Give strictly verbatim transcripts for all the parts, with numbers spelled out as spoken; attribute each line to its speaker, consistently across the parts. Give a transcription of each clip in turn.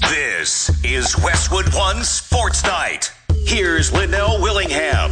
Speaker 1: This is Westwood One Sports Night. Here's Linnell Willingham.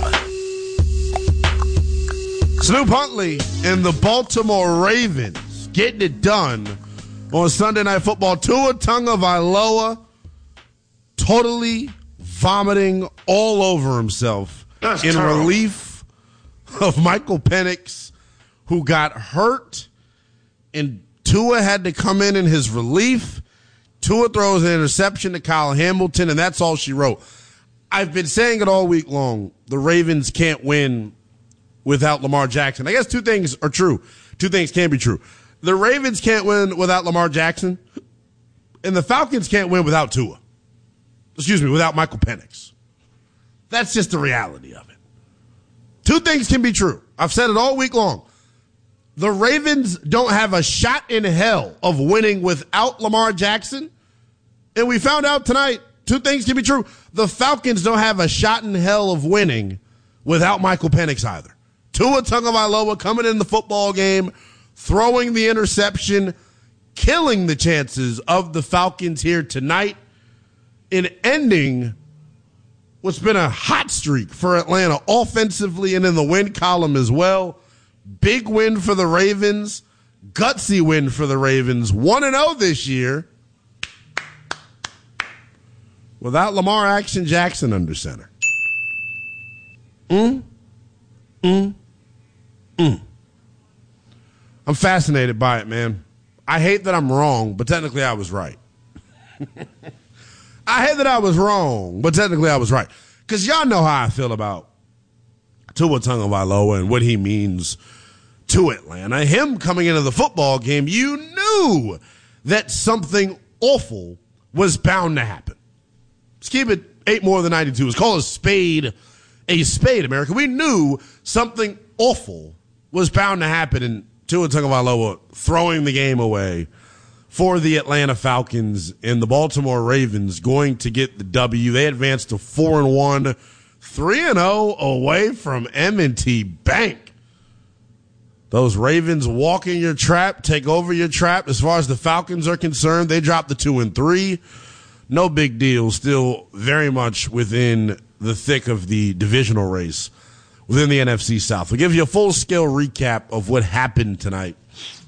Speaker 2: Snoop Huntley and the Baltimore Ravens getting it done on Sunday Night Football. Tua Tagovailoa totally vomiting all over himself
Speaker 3: That's
Speaker 2: in
Speaker 3: terrible.
Speaker 2: relief of Michael Penix, who got hurt, and Tua had to come in in his relief. Tua throws an interception to Kyle Hamilton, and that's all she wrote. I've been saying it all week long. The Ravens can't win without Lamar Jackson. I guess two things are true. Two things can be true. The Ravens can't win without Lamar Jackson, and the Falcons can't win without Tua. Excuse me, without Michael Penix. That's just the reality of it. Two things can be true. I've said it all week long. The Ravens don't have a shot in hell of winning without Lamar Jackson. And we found out tonight, two things can be true. The Falcons don't have a shot in hell of winning without Michael Penix either. Tua Tagovailoa coming in the football game, throwing the interception, killing the chances of the Falcons here tonight, and ending what's been a hot streak for Atlanta offensively and in the win column as well. Big win for the Ravens. Gutsy win for the Ravens. one and oh this year. Without Lamar Action Jackson under center. Mm, mm, mm. I'm fascinated by it, man. I hate that I'm wrong, but technically I was right. I hate that I was wrong, but technically I was right. Because y'all know how I feel about Tua Tagovailoa and what he means to Atlanta. Him coming into the football game, you knew that something awful was bound to happen. Let's keep it eight more than ninety-two. Let's call a spade a spade, America. We knew something awful was bound to happen, and Tua Tagovailoa throwing the game away for the Atlanta Falcons, and the Baltimore Ravens going to get the W. They advanced to four and one, three and oh away from M and T Bank. Those Ravens walk in your trap, take over your trap. As far as the Falcons are concerned, they dropped the two and three. No big deal. Still very much within the thick of the divisional race within the N F C South. We'll give you a full-scale recap of what happened tonight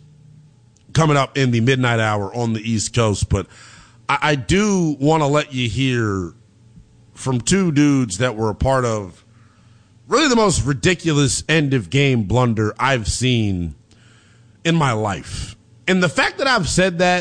Speaker 2: coming up in the midnight hour on the East Coast. But I, I do want to let you hear from two dudes that were a part of really the most ridiculous end-of-game blunder I've seen in my life. And the fact that I've said that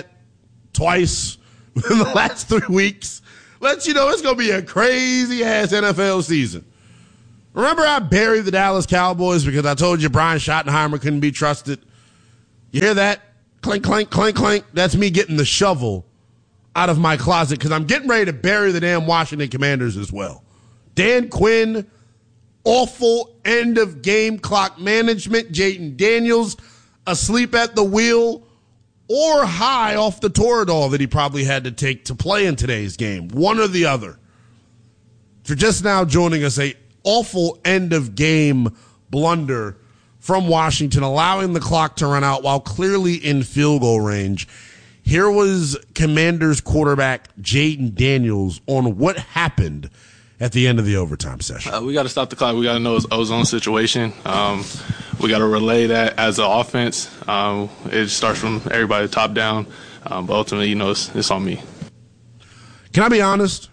Speaker 2: twice in the last three weeks lets you know it's going to be a crazy-ass N F L season. Remember I buried the Dallas Cowboys because I told you Brian Schottenheimer couldn't be trusted? You hear that? Clink, clink, clink, clink. That's me getting the shovel out of my closet because I'm getting ready to bury the damn Washington Commanders as well. Dan Quinn, awful end-of-game clock management. Jayden Daniels asleep at the wheel or high off the Toradol that he probably had to take to play in today's game. One or the other. For just now joining us, a awful end-of-game blunder from Washington, allowing the clock to run out while clearly in field goal range. Here was Commanders quarterback Jayden Daniels on what happened at the end of the overtime session.
Speaker 4: Uh, we got to stop the clock. We got to know it's ozone situation. Um, we got to relay that as an offense. Um, it starts from everybody top down, um, but ultimately, you know, it's, it's on me.
Speaker 2: Can I be honest?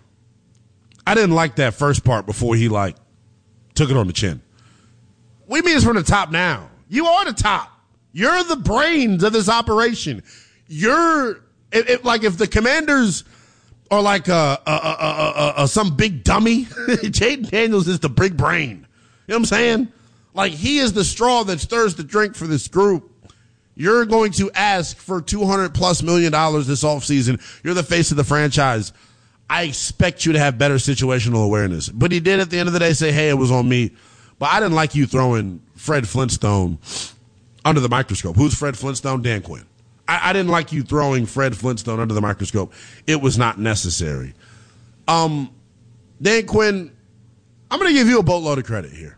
Speaker 2: I didn't like that first part before he, like, took it on the chin. We mean it's from the top now. You are the top. You're the brains of this operation. You're, it, it, like, if the Commanders are like a, a, a, a, a, some big dummy, Jayden Daniels is the big brain. You know what I'm saying? Like, he is the straw that stirs the drink for this group. You're going to ask for two hundred plus million dollars this offseason. You're the face of the franchise. I expect you to have better situational awareness. But he did at the end of the day say, hey, it was on me. But I didn't like you throwing Fred Flintstone under the microscope. Who's Fred Flintstone? Dan Quinn. I, I didn't like you throwing Fred Flintstone under the microscope. It was not necessary. Um, Dan Quinn, I'm going to give you a boatload of credit here.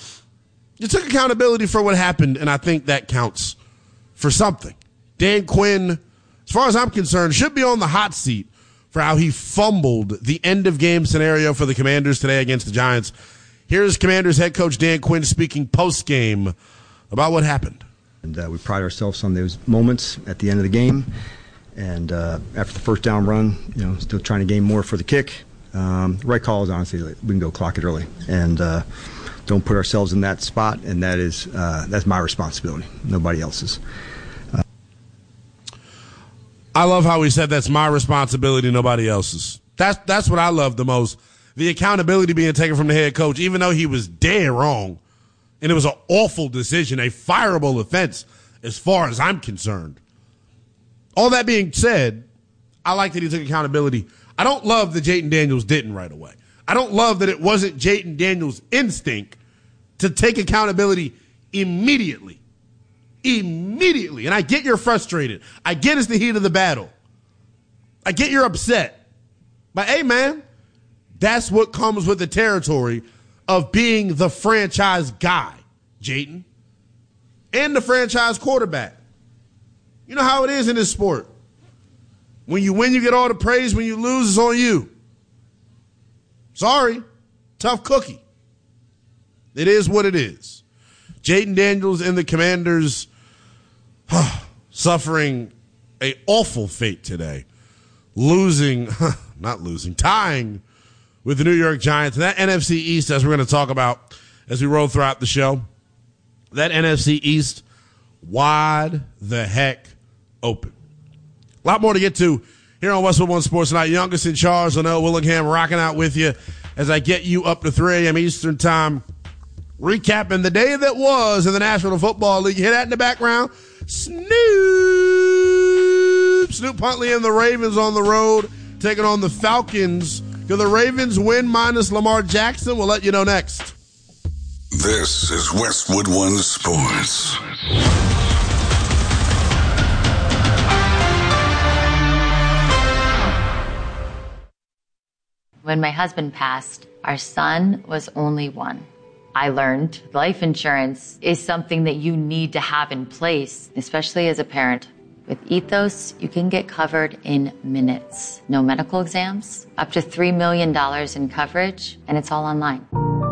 Speaker 2: You took accountability for what happened, and I think that counts for something. Dan Quinn, as far as I'm concerned, should be on the hot seat for how he fumbled the end-of-game scenario for the Commanders today against the Giants. Here's Commanders head coach Dan Quinn speaking post-game about what happened.
Speaker 3: And uh, we pride ourselves on those moments at the end of the game. And uh, after the first down run, you know, still trying to gain more for the kick. Um, the right call is honestly, like, we can go clock it early. And uh, don't put ourselves in that spot, and that is uh, that's my responsibility, nobody else's. Uh,
Speaker 2: I love how he said that's my responsibility, nobody else's. That's that's what I love the most. The accountability being taken from the head coach, even though he was dead wrong, and it was an awful decision, a fireable offense as far as I'm concerned. All that being said, I like that he took accountability. I don't love that Jayden Daniels didn't right away. I don't love that it wasn't Jayden Daniels' instinct to take accountability immediately. Immediately. And I get you're frustrated. I get it's the heat of the battle. I get you're upset. But hey, man, that's what comes with the territory of being the franchise guy, Jayden, and the franchise quarterback. You know how it is in this sport. When you win, you get all the praise. When you lose, it's on you. Sorry. Tough cookie. It is what it is. Jayden Daniels and the Commanders suffering an awful fate today. Losing, not losing, tying with the New York Giants. And that N F C East, as we're going to talk about as we roll throughout the show, that N F C East, wide the heck open. A lot more to get to here on Westwood One Sports Tonight. Youngest in charge, Linnell Willingham, rocking out with you as I get you up to three a.m. Eastern Time, recapping the day that was in the National Football League. You hear that in the background? Snoop! Snoop Huntley and the Ravens on the road, taking on the Falcons. Do the Ravens win minus Lamar Jackson? We'll let you know next.
Speaker 1: This is Westwood One Sports.
Speaker 5: When my husband passed, our son was only one. I learned life insurance is something that you need to have in place, especially as a parent. With Ethos, you can get covered in minutes. No medical exams, up to three million dollars in coverage, and it's all online.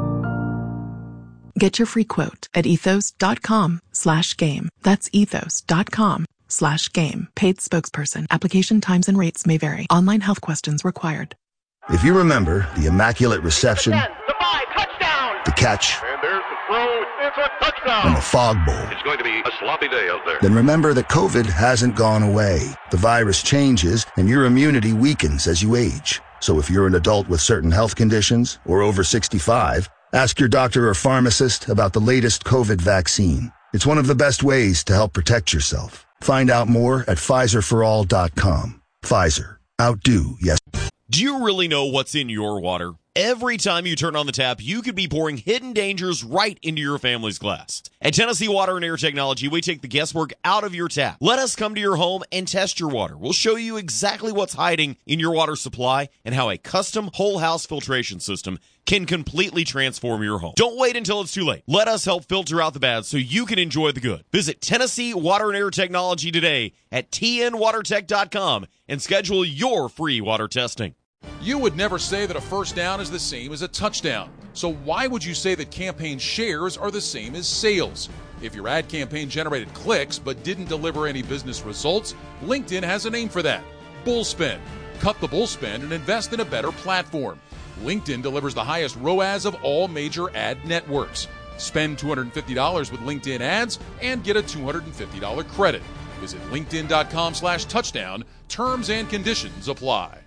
Speaker 6: Get your free quote at ethos.com slash game. That's ethos.com slash game. Paid spokesperson. Application times and rates may vary. Online health questions required.
Speaker 7: If you remember the Immaculate Reception,
Speaker 8: ten, the five, touchdown.
Speaker 7: the catch,
Speaker 8: And there's the throw. It's a touchdown.
Speaker 7: and the Fog Bowl,
Speaker 8: It's going to be a sloppy day out there.
Speaker 7: then remember that COVID hasn't gone away. The virus changes and your immunity weakens as you age. So if you're an adult with certain health conditions or over sixty-five, ask your doctor or pharmacist about the latest COVID vaccine. It's one of the best ways to help protect yourself. Find out more at Pfizer for all dot com. Pfizer. Outdo yes.
Speaker 9: Do you really know what's in your water? Every time you turn on the tap, you could be pouring hidden dangers right into your family's glass. At Tennessee Water and Air Technology, we take the guesswork out of your tap. Let us come to your home and test your water. We'll show you exactly what's hiding in your water supply and how a custom whole house filtration system can completely transform your home. Don't wait until it's too late. Let us help filter out the bad so you can enjoy the good. Visit Tennessee Water and Air Technology today at T N water tech dot com and schedule your free water testing.
Speaker 10: You would never say that a first down is the same as a touchdown. So why would you say that campaign shares are the same as sales? If your ad campaign generated clicks but didn't deliver any business results, LinkedIn has a name for that. Bullspend. Cut the bullspend and invest in a better platform. LinkedIn delivers the highest R O A S of all major ad networks. Spend two hundred fifty dollars with LinkedIn ads and get a two hundred fifty dollars credit. Visit linkedin.com slash touchdown. Terms and conditions apply.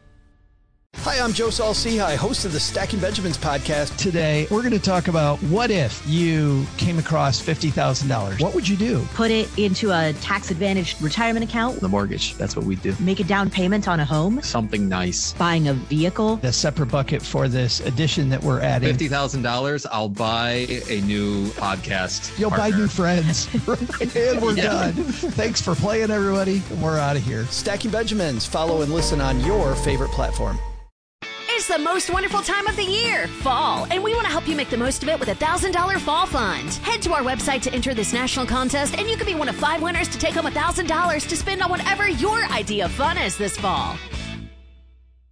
Speaker 11: Hi, I'm Joe Saul-Sehy, host of the Stacking Benjamins podcast.
Speaker 12: Today, we're going to talk about what if you came across fifty thousand dollars? What would you do?
Speaker 13: Put it into a tax-advantaged retirement account.
Speaker 14: The mortgage, that's what we do.
Speaker 13: Make a down payment on a home.
Speaker 14: Something nice.
Speaker 13: Buying a vehicle.
Speaker 12: A separate bucket for this addition that we're adding.
Speaker 14: fifty thousand dollars, I'll buy a new podcast
Speaker 12: You'll
Speaker 14: partner.
Speaker 12: buy new friends. And we're
Speaker 14: Yeah.
Speaker 12: done. Thanks for playing, everybody. We're out of here.
Speaker 11: Stacking Benjamins. Follow and listen on your favorite platform.
Speaker 15: It's the most wonderful time of the year, fall, and we want to help you make the most of it with a one thousand dollars fall fund. Head to our website to enter this national contest, and you could be one of five winners to take home one thousand dollars to spend on whatever your idea of fun is this fall.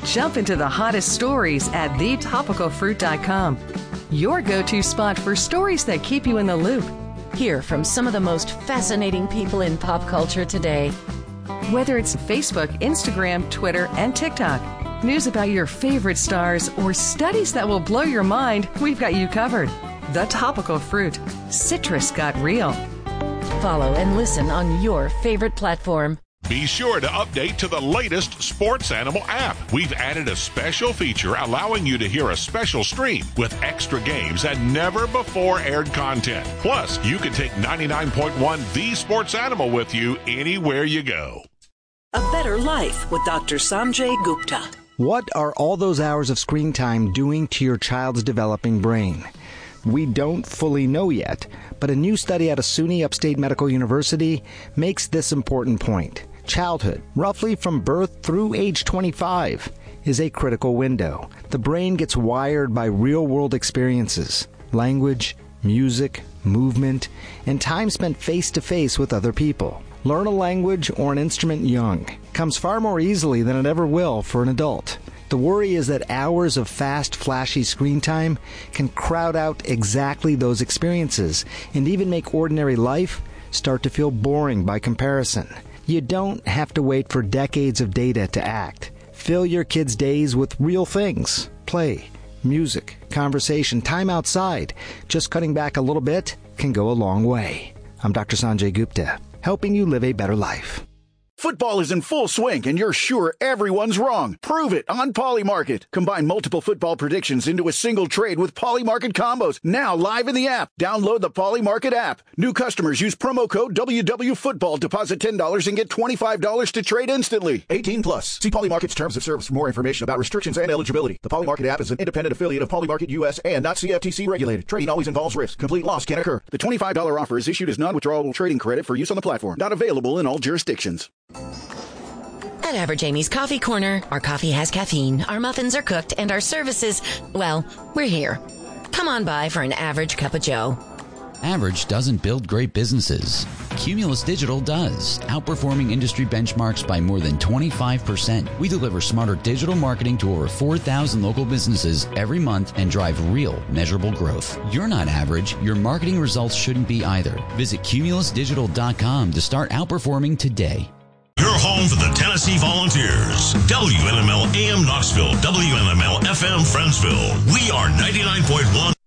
Speaker 16: Jump into the hottest stories at the topical fruit dot com. Your go-to spot for stories that keep you in the loop. Hear from some of the most fascinating people in pop culture today. Whether it's Facebook, Instagram, Twitter, and TikTok, news about your favorite stars, or studies that will blow your mind, we've got you covered. The Topical Fruit. Citrus got real. Follow and listen on your favorite platform.
Speaker 17: Be sure to update to the latest Sports Animal app. We've added a special feature allowing you to hear a special stream with extra games and never before aired content. Plus, you can take ninety-nine point one The Sports Animal with you anywhere you go.
Speaker 18: A better life with Doctor Sanjay Gupta.
Speaker 19: What are all those hours of screen time doing to your child's developing brain? We don't fully know yet, but a new study out of SUNY Upstate Medical University makes this important point. Childhood, roughly from birth through age twenty-five, is a critical window. The brain gets wired by real-world experiences, language, music, movement, and time spent face-to-face with other people. Learn a language or an instrument young comes far more easily than it ever will for an adult. The worry is that hours of fast, flashy screen time can crowd out exactly those experiences and even make ordinary life start to feel boring by comparison. You don't have to wait for decades of data to act. Fill your kids' days with real things. Play, music, conversation, time outside. Just cutting back a little bit can go a long way. I'm Doctor Sanjay Gupta, helping you live a better life.
Speaker 20: Football is in full swing, and you're sure everyone's wrong. Prove it on Polymarket. Combine multiple football predictions into a single trade with Polymarket combos. Now live in the app. Download the Polymarket app. New customers use promo code W W Football. Deposit ten dollars and get twenty-five dollars to trade instantly. eighteen plus. See Polymarket's terms of service for more information about restrictions and eligibility. The Polymarket app is an independent affiliate of Polymarket U S and not C F T C regulated. Trading always involves risk. Complete loss can occur. The twenty-five dollars offer is issued as non-withdrawable trading credit for use on the platform. Not available in all jurisdictions.
Speaker 21: At Average Amy's Coffee Corner, our coffee has caffeine, our muffins are cooked, and our services, well, we're here. Come on by for an average cup of joe.
Speaker 22: Average doesn't build great businesses. Cumulus Digital does, outperforming industry benchmarks by more than twenty-five percent. We deliver smarter digital marketing to over four thousand local businesses every month and drive real, measurable growth. You're not average. Your marketing results shouldn't be either. Visit cumulus digital dot com to start outperforming today.
Speaker 1: Your home for the Tennessee Volunteers. W N M L A M Knoxville, W N M L F M Friendsville. We are ninety-nine point one.